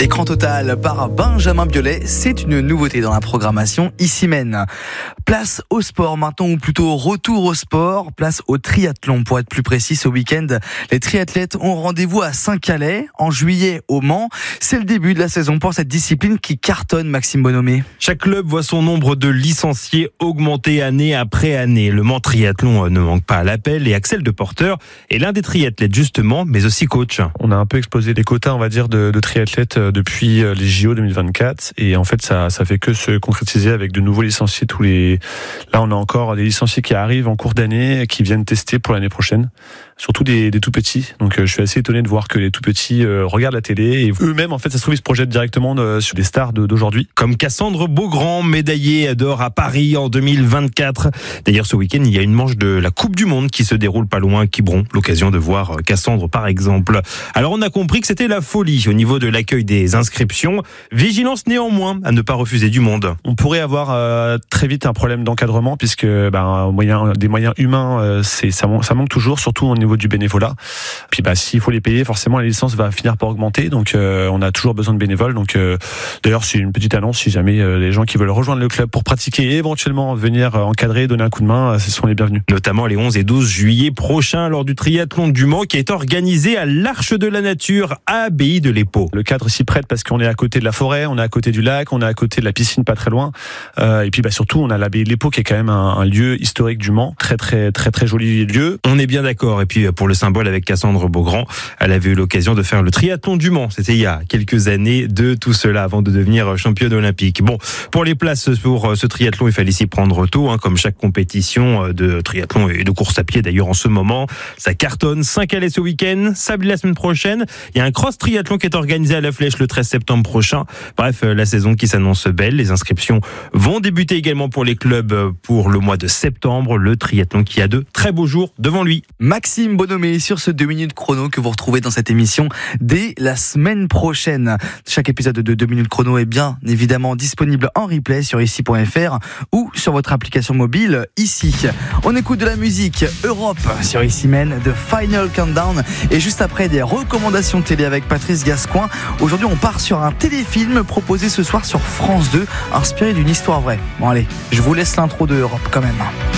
Écran total par Benjamin Biolay, c'est une nouveauté dans la programmation Issy-Mène. Place au sport maintenant, ou plutôt retour au sport, place au triathlon. Pour être plus précis, ce week-end, les triathlètes ont rendez-vous à Saint-Calais, en juillet au Mans. C'est le début de la saison pour cette discipline qui cartonne, Maxime Bonhomé. Chaque club voit son nombre de licenciés augmenter année après année. Le Mans Triathlon ne manque pas à l'appel et Axel Deporter est l'un des triathlètes justement, mais aussi coach. On a un peu explosé les quotas, on va dire, de triathlètes depuis les JO 2024 et en fait ça fait que se concrétiser avec de nouveaux licenciés Là on a encore des licenciés qui arrivent en cours d'année, qui viennent tester pour l'année prochaine, surtout des tout petits. Donc je suis assez étonné de voir que les tout petits regardent la télé et eux-mêmes en fait ça se trouve ils se projettent directement sur des stars d'aujourd'hui. Comme Cassandre Beaugrand, médaillée d'or à Paris en 2024. D'ailleurs ce week-end il y a une manche de la Coupe du Monde qui se déroule pas loin à Quiberon. L'occasion de voir Cassandre par exemple. Alors on a compris que c'était la folie au niveau de l'accueil des inscriptions. Vigilance néanmoins à ne pas refuser du monde. On pourrait avoir très vite un problème d'encadrement puisque des moyens humains ça manque toujours, surtout au niveau du bénévolat. Puis s'il faut les payer, forcément la licence va finir par augmenter. Donc on a toujours besoin de bénévoles. Donc d'ailleurs c'est une petite annonce, si jamais les gens qui veulent rejoindre le club pour pratiquer et éventuellement venir encadrer, donner un coup de main, ce sont les bienvenus. Notamment les 11 et 12 juillet prochains lors du triathlon du Mans qui est organisé à l'Arche de la Nature à Abbaye de l'Épau. Le cadre s'y prête parce qu'on est à côté de la forêt, on est à côté du lac, on est à côté de la piscine pas très loin. Et puis surtout on a l'Abbaye de l'Épau qui est quand même un lieu historique du Mans, très très très très joli lieu. On est bien d'accord. Et puis pour le symbole avec Cassandre Beaugrand, elle avait eu l'occasion de faire le triathlon du Mans. C'était il y a quelques années de tout cela avant de devenir championne olympique. Bon, pour les places pour ce triathlon, il fallait s'y prendre tôt, comme chaque compétition de triathlon et de course à pied d'ailleurs en ce moment. Ça cartonne. Saint-Calais ce week-end, Sablé la semaine prochaine. Il y a un cross triathlon qui est organisé à La Flèche le 13 septembre prochain. Bref, la saison qui s'annonce belle. Les inscriptions vont débuter également pour les clubs pour le mois de septembre. Le triathlon qui a de très beaux jours devant lui. Maxime Bonhomé sur ce 2 minutes chrono que vous retrouvez dans cette émission dès la semaine prochaine. Chaque épisode de 2 minutes chrono est bien évidemment disponible en replay sur issy.fr ou sur votre application mobile Ici. On écoute de la musique Europe sur Issy-Mène de Final Countdown et juste après des recommandations télé avec Patrice Gascoin. Aujourd'hui on part sur un téléfilm proposé ce soir sur France 2 inspiré d'une histoire vraie. Bon allez, je vous laisse l'intro de Europe quand même.